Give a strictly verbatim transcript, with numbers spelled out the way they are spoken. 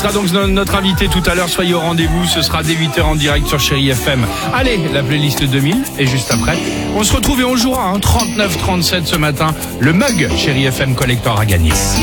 sera donc notre invité tout à l'heure. Soyez au rendez-vous. Ce sera dès huit heures en direct sur Chéri F M. Allez, la playlist deux mille. Et juste après, on se retrouve et on jouera. Hein, trente-neuf trente-sept ce matin. Le mug Chéri F M Collector à gagner.